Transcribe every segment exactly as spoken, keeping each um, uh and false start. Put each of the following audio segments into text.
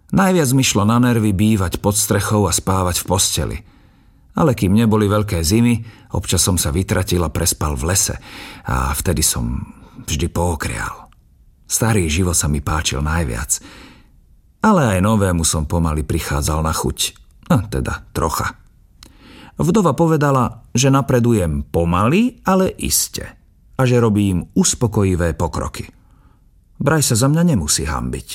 Najviac mi šlo na nervy bývať pod strechou a spávať v posteli. Ale kým neboli veľké zimy, občas som sa vytratil a prespal v lese a vtedy som vždy pookrial. Starý život sa mi páčil najviac, ale aj novému som pomaly prichádzal na chuť, no teda trocha. Vdova povedala, že napredujem pomaly, ale iste a že robím uspokojivé pokroky. Braj sa za mňa nemusí hanbiť.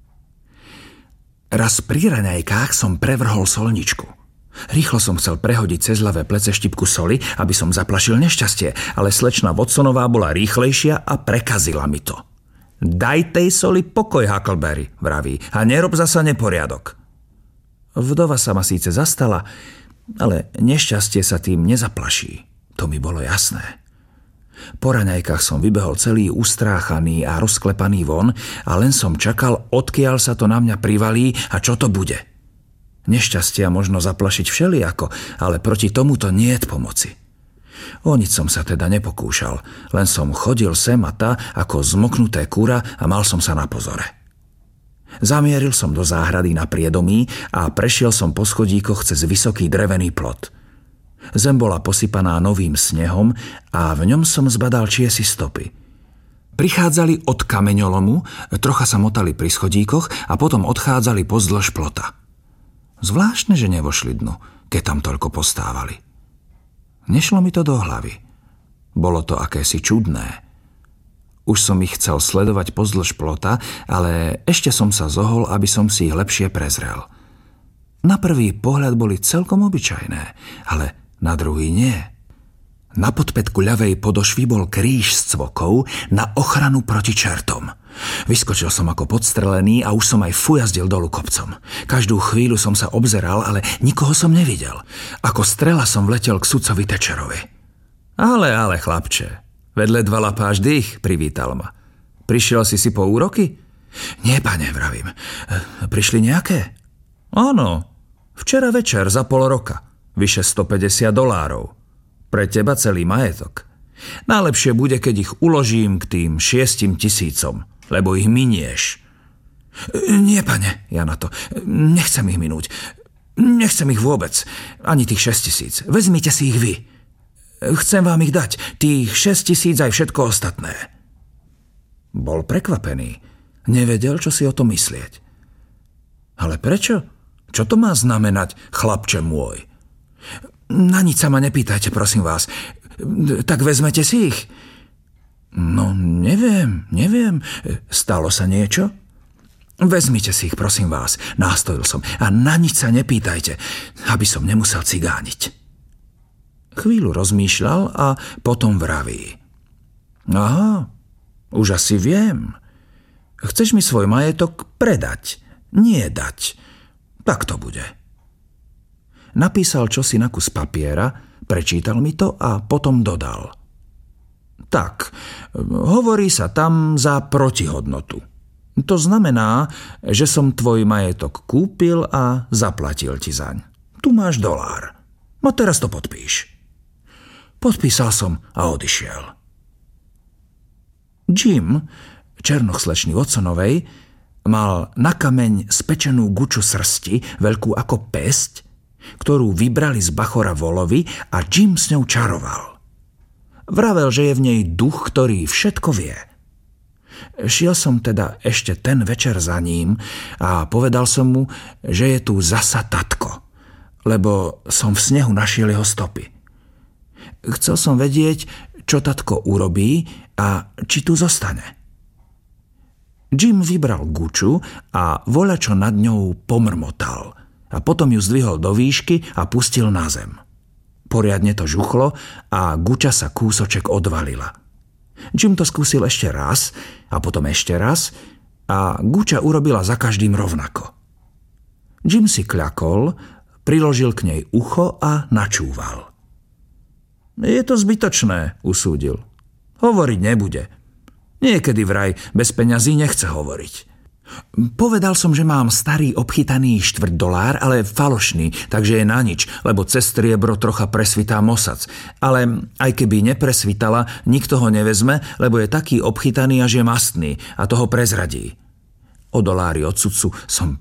Raz pri raňajkách som prevrhol solničku. Rýchlo som chcel prehodiť cez ľavé plece štipku soli, aby som zaplašil nešťastie, ale slečna Watsonová bola rýchlejšia a prekazila mi to. Daj tej soli pokoj, Huckleberry, vraví, a nerob zasa neporiadok. Vdova sa ma síce zastala, ale nešťastie sa tým nezaplaší. To mi bolo jasné. Po raňajkách som vybehol celý ustráchaný a rozklepaný von a len som čakal, odkiaľ sa to na mňa privalí a čo to bude. Nešťastia možno zaplašiť všelijako, ale proti tomuto niet pomoci. O nič som sa teda nepokúšal, len som chodil sem a tá ako zmoknuté kura a mal som sa na pozore. Zamieril som do záhrady na priedomí a prešiel som po schodíkoch cez vysoký drevený plot. Zem bola posypaná novým snehom a v ňom som zbadal čiesi stopy. Prichádzali od kameňolomu, trocha sa motali pri schodíkoch a potom odchádzali pozdĺž plota. Zvláštne, že nevošli dnu, keď tam toľko postávali. Nešlo mi to do hlavy. Bolo to akési čudné. Už som ich chcel sledovať pozdĺž plota, ale ešte som sa zohol, aby som si ich lepšie prezrel. Na prvý pohľad boli celkom obyčajné, ale na druhý nie. Na podpätku ľavej podošvy bol kríž s cvokou na ochranu proti čertom. Vyskočil som ako podstrelený a už som aj fujazdil dolu kopcom. Každú chvíľu som sa obzeral, ale nikoho som nevidel. Ako strela som vletel k sudcovi Thatcherovi. Ale, ale, chlapče, vedle dva lapáš dých, privítal ma. Prišiel si si po úroky? Nie, pane, vravím. Prišli nejaké? Áno, včera večer za pol roka. Vyše stopäťdesiat dolárov. Pre teba celý majetok. Najlepšie bude, keď ich uložím k tým šiestim tisícom, lebo ich minieš. Nie, pane, ja na to. Nechcem ich minúť. Nechcem ich vôbec. Ani tých šesť tisíc. Vezmite si ich vy. Chcem vám ich dať. Tých šesť tisíc aj všetko ostatné. Bol prekvapený. Nevedel, čo si o tom myslieť. Ale prečo? Čo to má znamenať, chlapče môj? Na nič sa ma nepýtajte, prosím vás. Tak vezmete si ich? No, neviem, neviem. Stalo sa niečo? Vezmite si ich, prosím vás. Nástojil som. A na nič sa nepýtajte, aby som nemusel cigániť. Chvíľu rozmýšľal a potom vraví. Aha, už asi viem. Chceš mi svoj majetok predať, nie dať. Tak to bude. Napísal čosi na kus papiera, prečítal mi to a potom dodal. Tak, hovorí sa tam za protihodnotu. To znamená, že som tvoj majetok kúpil a zaplatil ti zaň. Tu máš dolár. No teraz to podpíš. Podpísal som a odišiel. Jim, černoch slečny Watsonovej, mal na kameň spečenú guču srsti, veľkú ako päsť, ktorú vybrali z bachora volovi a Jim s ňou čaroval. Vravel, že je v nej duch, ktorý všetko vie. Šiel som teda ešte ten večer za ním a povedal som mu, že je tu zasa tatko, lebo som v snehu našiel jeho stopy. Chcel som vedieť, čo tatko urobí a či tu zostane. Jim vybral guču a voľačo nad ňou pomrmotal a potom ju zdvihol do výšky a pustil na zem. Poriadne to žuchlo a guča sa kúsoček odvalila. Jim to skúsil ešte raz a potom ešte raz a guča urobila za každým rovnako. Jim si kľakol, priložil k nej ucho a načúval. Je to zbytočné, usúdil. Hovoriť nebude. Niekedy vraj bez peňazí nechce hovoriť. Povedal som, že mám starý obchytaný štvrť dolár, ale falošný, takže je na nič, lebo cez striebro trocha presvitá mosac. Ale aj keby nepresvitala, nikto ho nevezme, lebo je taký obchytaný, až je mastný a toho prezradí. O dolári od sudcu som